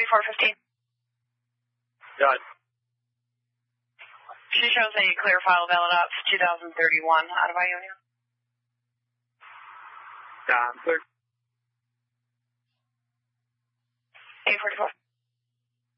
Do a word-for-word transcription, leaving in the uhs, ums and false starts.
four fifteen. Done. She shows a clear file valid ops two thousand thirty-one out of Ionia. Done. Clear. eight forty-four.